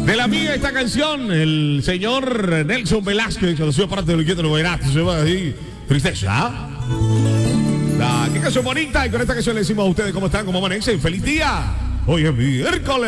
De la mía esta canción, el señor Nelson Velázquez, que nació parte de lo que te lo verás, se va ahí. Tristeza. Qué canción bonita, y con esta canción le decimos a ustedes cómo están, cómo amanecen. ¡Feliz día! Hoy es miércoles.